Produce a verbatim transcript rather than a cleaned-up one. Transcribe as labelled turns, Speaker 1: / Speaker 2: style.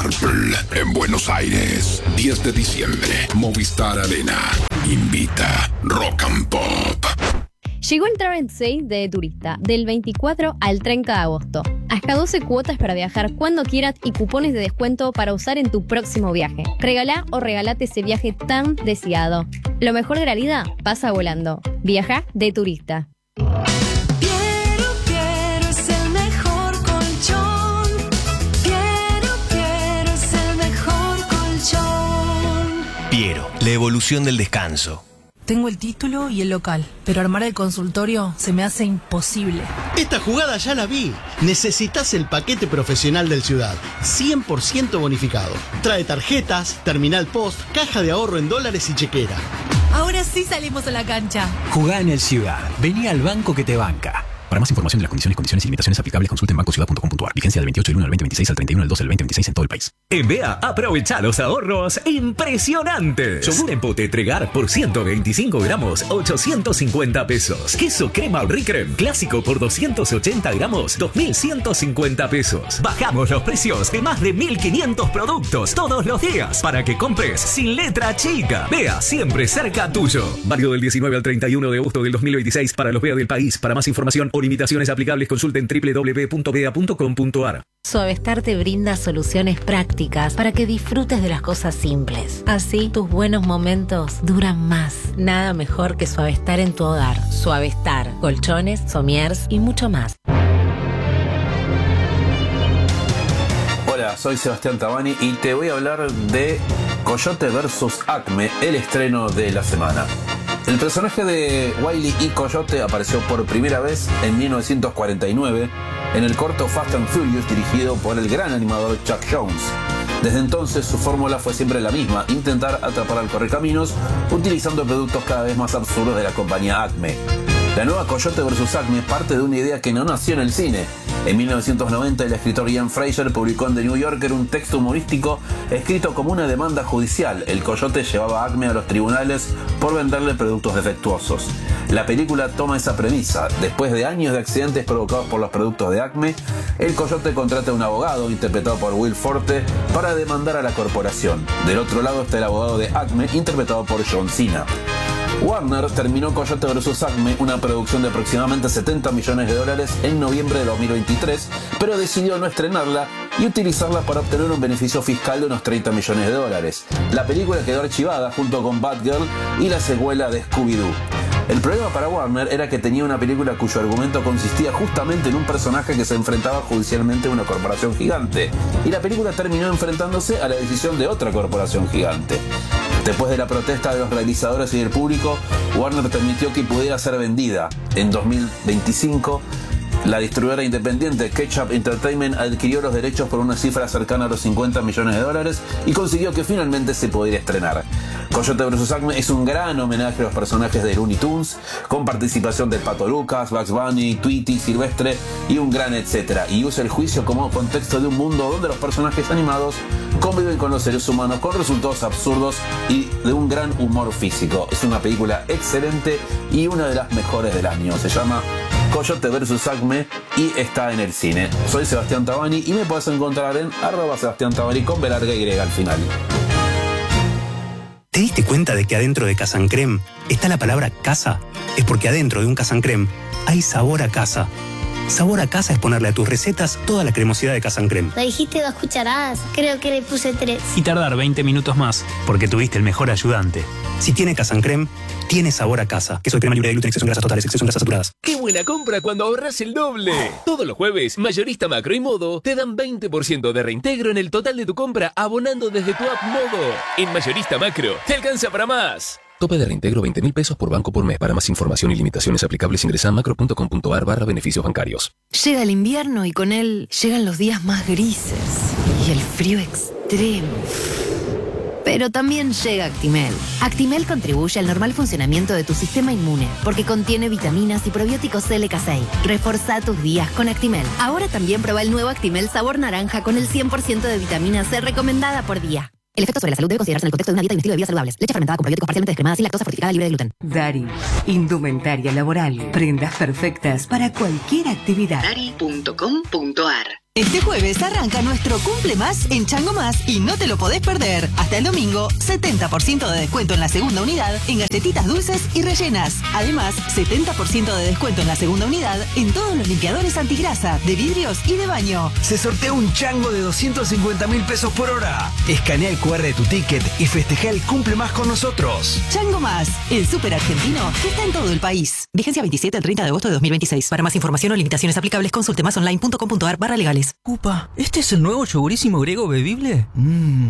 Speaker 1: Purple en Buenos Aires. diez de diciembre. Movistar Arena. Invita Rock and Pop.
Speaker 2: Llegó el Travel Sale de Turista, del veinticuatro al treinta de agosto. Hasta doce cuotas para viajar cuando quieras y cupones de descuento para usar en tu próximo viaje. Regalá o regalate ese viaje tan deseado. Lo mejor de la vida pasa volando. Viaja de Turista.
Speaker 3: Piero, Piero es el mejor colchón. Piero, Piero es el mejor colchón.
Speaker 4: Piero, la evolución del descanso.
Speaker 5: Tengo el título y el local, pero armar el consultorio se me hace imposible.
Speaker 6: Esta jugada ya la vi. Necesitas el paquete profesional del Ciudad, cien por ciento bonificado. Trae tarjetas, terminal post, caja de ahorro en dólares y chequera.
Speaker 5: Ahora sí salimos a la cancha.
Speaker 7: Jugá en el Ciudad. Vení al banco que te banca. Para más información de las condiciones, condiciones y limitaciones aplicables, consulte en banco ciudad punto com punto a r. Vigencia del veintiocho del uno al veinte veintiséis al treinta y uno del dos del veinte veintiséis en todo el país.
Speaker 8: En B E A, aprovecha los ahorros impresionantes. Yogur en pote Tregar por ciento veinticinco gramos, ochocientos cincuenta pesos. Queso crema Ricrem clásico por doscientos ochenta gramos, dos mil ciento cincuenta pesos. Bajamos los precios de más de mil quinientos productos todos los días para que compres sin letra chica. B E A, siempre cerca tuyo. Válido del diecinueve al treinta y uno de agosto del dos mil veintiséis para los B E A del país. Para más información o limitaciones aplicables, consulten doble u doble u doble u punto bea punto com punto a r.
Speaker 9: Suavestar te brinda soluciones prácticas para que disfrutes de las cosas simples. Así, tus buenos momentos duran más. Nada mejor que Suavestar en tu hogar. Suavestar, colchones, somiers y mucho más.
Speaker 10: Hola, soy Sebastián Tabani y te voy a hablar de Coyote versus. Acme, el estreno de la semana. El personaje de Wile E. Coyote apareció por primera vez en mil novecientos cuarenta y nueve en el corto Fast and Furious dirigido por el gran animador Chuck Jones. Desde entonces su fórmula fue siempre la misma, intentar atrapar al correcaminos utilizando productos cada vez más absurdos de la compañía Acme. La nueva Coyote versus. Acme parte de una idea que no nació en el cine. En mil novecientos noventa el escritor Ian Fraser publicó en The New Yorker un texto humorístico escrito como una demanda judicial. El Coyote llevaba a Acme a los tribunales por venderle productos defectuosos. La película toma esa premisa. Después de años de accidentes provocados por los productos de Acme, el Coyote contrata a un abogado, interpretado por Will Forte, para demandar a la corporación. Del otro lado está el abogado de Acme, interpretado por John Cena. Warner terminó Coyote versus. Acme, una producción de aproximadamente setenta millones de dólares, en noviembre de dos mil veintitrés, pero decidió no estrenarla y utilizarla para obtener un beneficio fiscal de unos treinta millones de dólares. La película quedó archivada junto con Batgirl y la secuela de Scooby-Doo. El problema para Warner era que tenía una película cuyo argumento consistía justamente en un personaje que se enfrentaba judicialmente a una corporación gigante, y la película terminó enfrentándose a la decisión de otra corporación gigante. Después de la protesta de los realizadores y del público, Warner permitió que pudiera ser vendida. En dos mil veinticinco, la distribuidora independiente Ketchup Entertainment adquirió los derechos por una cifra cercana a los cincuenta millones de dólares y consiguió que finalmente se pudiera estrenar. Coyote versus. Acme es un gran homenaje a los personajes de Looney Tunes, con participación del Pato Lucas, Bugs Bunny, Tweety, Silvestre y un gran etcétera, y usa el juicio como contexto de un mundo donde los personajes animados conviven con los seres humanos con resultados absurdos y de un gran humor físico. Es una película excelente y una de las mejores del año. Se llama Coyote versus. Acme y está en el cine. Soy Sebastián Tabani y me puedes encontrar en arroba Sebastián Tabani con B larga Y al final.
Speaker 4: ¿Te diste cuenta de que adentro de Casan Creme está la palabra casa? Es porque adentro de un Casan Creme hay sabor a casa. Sabor a casa es ponerle a tus recetas toda la cremosidad de Casan Creme.
Speaker 11: Me dijiste dos cucharadas, creo que le puse tres.
Speaker 7: Y tardar veinte minutos más, porque tuviste el mejor ayudante.
Speaker 4: Si tiene Casan Creme, tiene sabor a casa. Queso de crema libre de gluten, exceso en grasas totales, exceso en grasas saturadas.
Speaker 12: ¡Qué buena compra cuando ahorras el doble! Todos los jueves, Mayorista Macro y Modo te dan veinte por ciento de reintegro en el total de tu compra abonando desde tu app Modo. En Mayorista Macro, te alcanza para más. Tope de reintegro veinte mil pesos por banco por mes. Para más información y limitaciones aplicables ingresa a macro punto com punto a r barra beneficios bancarios.
Speaker 13: Llega el invierno y con él llegan los días más grises y el frío extremo. Pero también llega Actimel. Actimel contribuye al normal funcionamiento de tu sistema inmune porque contiene vitaminas y probióticos L K seis. Reforza tus días con Actimel. Ahora también prueba el nuevo Actimel sabor naranja con el cien por ciento de vitamina C recomendada por día. El efecto sobre la salud debe considerarse en el contexto de una dieta y un estilo de vida saludables. Leche fermentada con probióticos parcialmente descremada sin lactosa fortificada libre de gluten.
Speaker 14: Dari, indumentaria laboral. Prendas perfectas para cualquier actividad.
Speaker 15: Dari punto com punto a r
Speaker 14: Este jueves arranca nuestro Cumple Más en Chango Más y no te lo podés perder. Hasta el domingo, setenta por ciento de descuento en la segunda unidad en galletitas dulces y rellenas. Además, setenta por ciento de descuento en la segunda unidad en todos los limpiadores antigrasa, de vidrios y de baño.
Speaker 15: Se sortea un chango de doscientos cincuenta mil pesos por hora. Escanea el cu erre de tu ticket y festeja el Cumple Más con nosotros.
Speaker 14: Chango Más, el súper argentino que está en todo el país. Vigencia veintisiete al treinta de agosto de dos mil veintiséis. Para más información o limitaciones aplicables, consulte más online punto com punto ar barra legales.
Speaker 16: Upa, ¿este es el nuevo yogurísimo griego bebible? Mmm,